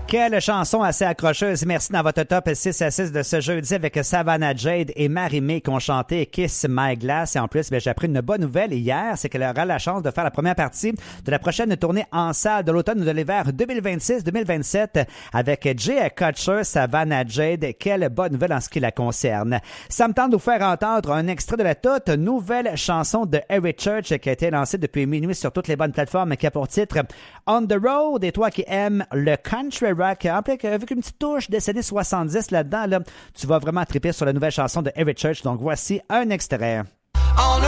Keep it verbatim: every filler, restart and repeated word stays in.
Quelle chanson assez accrocheuse. Merci dans votre top six à six de ce jeudi avec Savannah Jade et Marie-Mé qui ont chanté Kiss My Glass. Et en plus, ben, j'ai appris une bonne nouvelle hier, c'est qu'elle aura la chance de faire la première partie de la prochaine tournée en salle de l'automne de l'hiver deux mille vingt-six deux mille vingt-sept avec Jay Kutcher, Savannah Jade. Quelle bonne nouvelle en ce qui la concerne. Ça me tente de vous faire entendre un extrait de la toute nouvelle chanson de Eric Church qui a été lancée depuis minuit sur toutes les bonnes plateformes qui a pour titre On the Road. Et toi qui aimes le country rock, avec une petite touche des années soixante-dix là-dedans, là, tu vas vraiment triper sur la nouvelle chanson de Eric Church. Donc voici un extrait. On